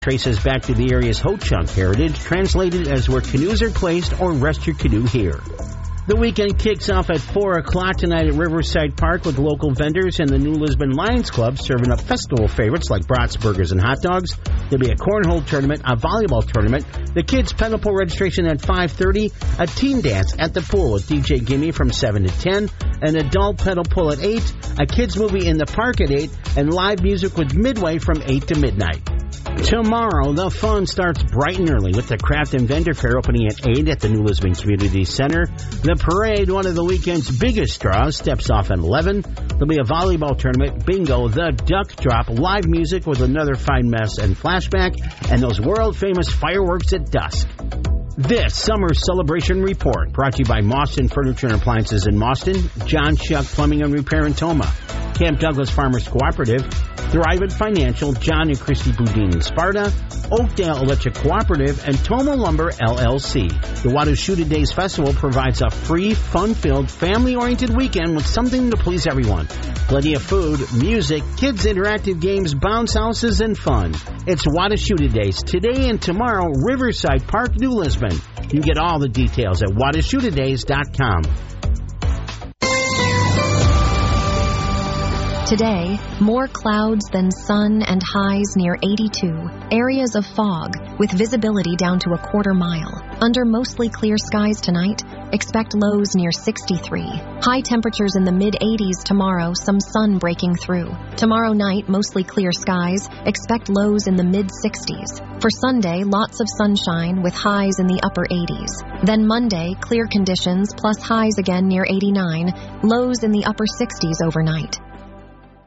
traces back to the area's Ho-Chunk heritage, translated as where canoes are placed or rest your canoe here. The weekend kicks off at 4 o'clock tonight at Riverside Park with local vendors and the New Lisbon Lions Club serving up festival favorites like brats, burgers, and hot dogs. There'll be a cornhole tournament, a volleyball tournament, the kids' pedal pull registration at 5:30, a team dance at the pool with DJ Gimme from 7 to 10, an adult pedal pull at 8, a kids' movie in the park at 8, and live music with Midway from 8 to midnight. Tomorrow, the fun starts bright and early with the Craft and Vendor Fair opening at 8 at the New Lisbon Community Center. The parade, one of the weekend's biggest draws, steps off at 11. There'll be a volleyball tournament, bingo, the duck drop, live music with another fine mess and flashback, and those world-famous fireworks at dusk. This Summer Celebration Report brought to you by Mauston Furniture and Appliances in Mauston, John Shuck Plumbing and Repair in Toma, Camp Douglas Farmers Cooperative, Thrivent Financial, John and Christy Boudin in Sparta, Oakdale Electric Cooperative, and Toma Lumber LLC. The Watushita Days Festival provides a free, fun-filled, family-oriented weekend with something to please everyone. Plenty of food, music, kids' interactive games, bounce houses, and fun. It's Watushita Days today and tomorrow, Riverside Park, New Lisbon. You get all the details at watushitadays.com. Today, more clouds than sun and highs near 82. Areas of fog with visibility down to a quarter mile. Under mostly clear skies tonight, expect lows near 63. High temperatures in the mid-80s tomorrow, some sun breaking through. Tomorrow night, mostly clear skies, expect lows in the mid-60s. For Sunday, lots of sunshine with highs in the upper 80s. Then Monday, clear conditions plus highs again near 89, lows in the upper 60s overnight.